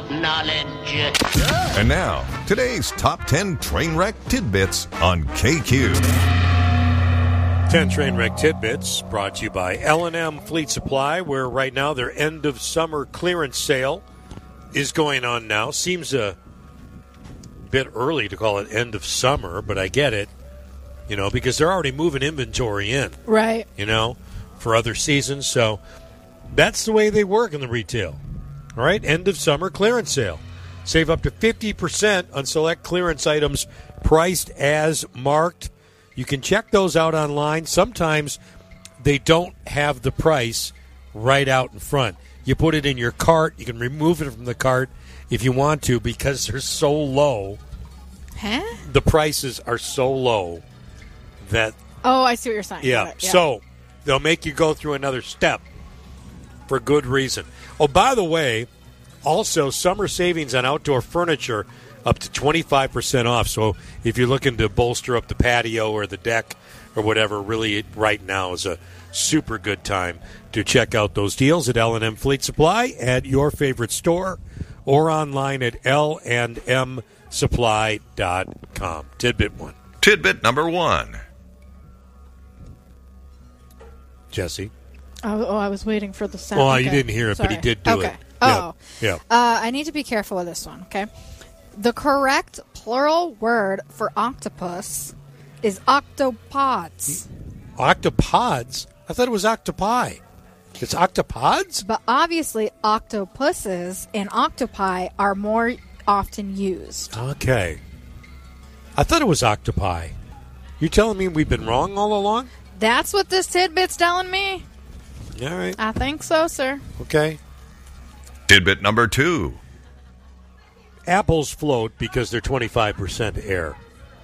of knowledge. And now, today's top 10 train wreck tidbits on KQ. 10 train wreck tidbits brought to you by L&M Fleet Supply, where right now their end of summer clearance sale is going on now. Seems a bit early to call it end of summer, but I get it, because they're already moving inventory in. Right. For other seasons. So that's the way they work in the retail. All right, end of summer clearance sale. Save up to 50% on select clearance items priced as marked. You can check those out online. Sometimes they don't have the price right out in front. You put it in your cart. You can remove it from the cart if you want to because they're so low. Huh? The prices are so low that... Oh, I see what you're saying. Yeah, so they'll make you go through another step for good reason. Oh, by the way, also summer savings on outdoor furniture up to 25% off. So if you're looking to bolster up the patio or the deck or whatever, really right now is a super good time to check out those deals at L&M Fleet Supply at your favorite store or online at lnmsupply.com. Tidbit 1. Tidbit number 1. Jesse. Oh, I was waiting for the sound. Well, okay. you didn't hear it, Sorry. but he did do it. Oh. Yeah. I need to be careful with this one, okay? The correct plural word for octopus is octopods. Octopods? I thought it was octopi. It's octopods? But obviously, octopuses and octopi are more often used. Okay. I thought it was octopi. You telling me we've been wrong all along? That's what this tidbit's telling me. All right. I think so, sir. Okay. Tidbit number 2. Apples float because they're 25% air.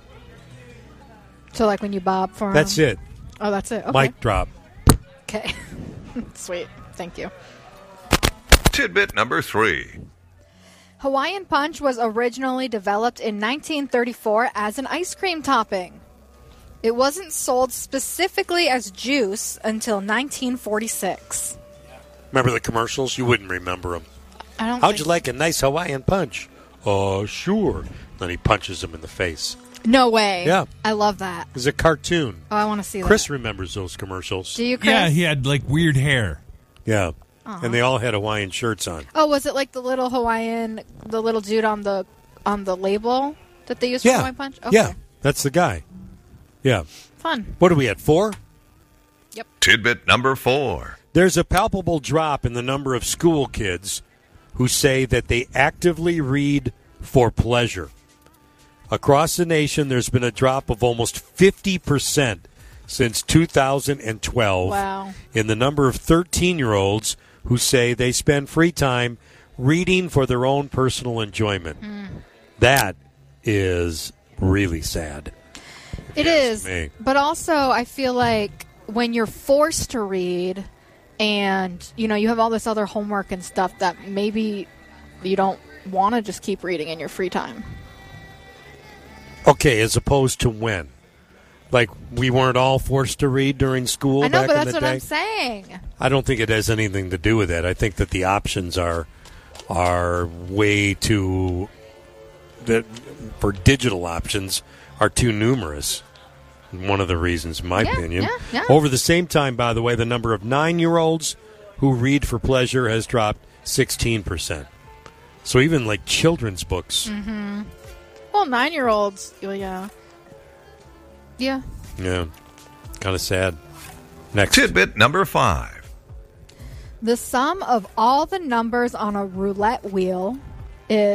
So, like when you bob for them? That's it. Oh, that's it. Okay. Mic drop. Okay. Sweet. Thank you. Tidbit number 3. Hawaiian Punch was originally developed in 1934 as an ice cream topping. It wasn't sold specifically as juice until 1946. Remember the commercials? You wouldn't remember them. I don't. How'd you like a nice Hawaiian Punch? Sure. Then he punches him in the face. No way. Yeah. I love that. It's a cartoon. Oh, I want to see that. Chris remembers those commercials. Do you, Chris? Yeah, he had like weird hair. Yeah. And they all had Hawaiian shirts on. Oh, was it like the little Hawaiian, the little dude on the label that they used for Hawaiian Punch? Okay. Yeah, that's the guy. Yeah. Fun. What are we at, 4? Yep. Tidbit number 4. There's a palpable drop in the number of school kids who say that they actively read for pleasure. Across the nation, there's been a drop of almost 50% since 2012 in the number of 13-year-olds who say they spend free time reading for their own personal enjoyment. That is really sad. It is. But also, I feel like when you're forced to read and, you have all this other homework and stuff that maybe you don't want to just keep reading in your free time. Okay, as opposed to when? Like, we weren't all forced to read during school I know, back but in that's the what day? I'm saying. I don't think it has anything to do with that. I think that the options are way too... that for digital options are too numerous. One of the reasons, in my opinion. Yeah. Over the same time, by the way, the number of 9-year-olds who read for pleasure has dropped 16%. So even like children's books. Mm-hmm. Well, 9-year-olds, yeah. Yeah. Yeah. Kind of sad. Next. Tidbit number 5. The sum of all the numbers on a roulette wheel is